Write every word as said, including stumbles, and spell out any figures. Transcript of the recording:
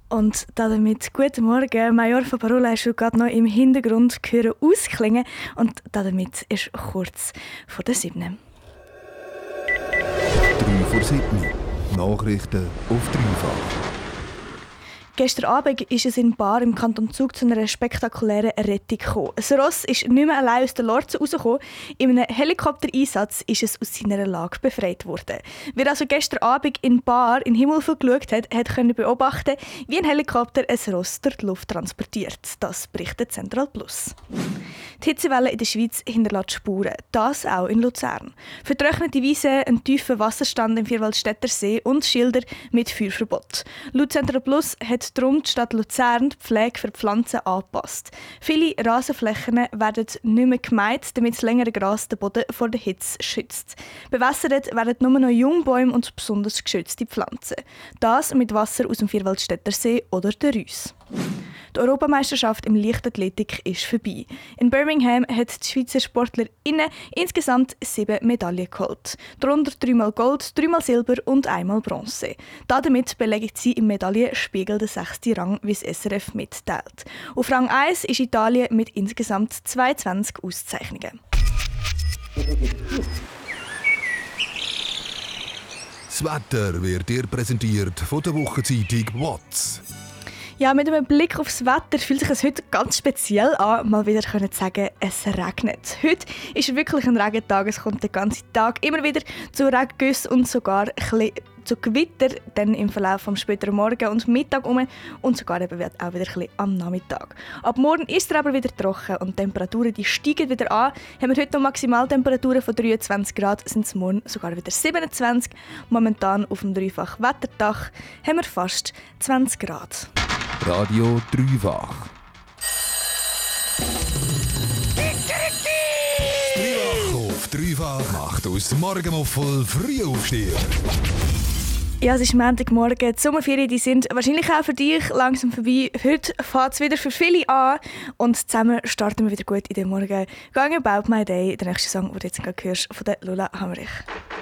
Und damit guten Morgen. Major von Parola hast du gerade noch im Hintergrund hören ausklingen. Und damit ist kurz vor der sieben. drei vor sieben. Nachrichten auf dreifach. Gestern Abend ist es in Bar im Kanton Zug zu einer spektakulären Rettung gekommen. Ein Ross ist nicht mehr allein aus der Lorze rausgekommen. In einem Helikoptereinsatz ist es aus seiner Lage befreit worden. Wer also gestern Abend in Bar in den Himmel geschaut hat, hat können beobachten, wie ein Helikopter ein Ross durch die Luft transportiert. Das berichtet Central Plus. Die Hitzewelle in der Schweiz hinterlässt Spuren. Das auch in Luzern. Vertrocknete Wiesen, ein tiefer Wasserstand im Vierwaldstätter See und Schilder mit Feuerverbot. Laut Central Plus hat darum die Stadt Luzern die Pflege für Pflanzen angepasst. Viele Rasenflächen werden nicht mehr gemäht, damit das längere Gras den Boden vor der Hitze schützt. Bewässert werden nur noch Jungbäume und besonders geschützte Pflanzen. Das mit Wasser aus dem Vierwaldstätter See oder der Reuss. Die Europameisterschaft im Leichtathletik ist vorbei. In Birmingham hat die Schweizer SportlerInnen insgesamt sieben Medaillen geholt. Darunter dreimal Gold, dreimal Silber und einmal Bronze. Damit belegen sie im Medaillenspiegel den sechsten Rang, wie das S R F mitteilt. Auf Rang eins ist Italien mit insgesamt zweiundzwanzig Auszeichnungen. Das Wetter wird dir präsentiert von der Wochenzeitung «Watts». Ja, mit einem Blick aufs Wetter fühlt sich es heute ganz speziell an, mal wieder zu sagen, es regnet. Heute ist wirklich ein Regentag, es kommt den ganzen Tag immer wieder zu Regengüssen und sogar ein bisschen zu Gewitter, dann im Verlauf des späteren Morgen und Mittag um und sogar eben auch wieder ein bisschen am Nachmittag. Ab morgen ist es aber wieder trocken und die Temperaturen die steigen wieder an. Haben wir heute noch Maximaltemperaturen von dreiundzwanzig Grad, sind es morgen sogar wieder siebenundzwanzig. Momentan auf dem dreifach Wetterdach haben wir fast zwanzig Grad. Radio Dreifach. Dreifach auf Dreifach macht aus Morgenmuffel Frühaufsteher. Ja, es ist Montagmorgen. Die Sommerferien die sind wahrscheinlich auch für dich langsam vorbei. Heute fängt es wieder für viele an. Und zusammen starten wir wieder gut in den Morgen. «Gang About My Day», der nächste Song, den du jetzt gerade hörst, von der Lola Hammerich.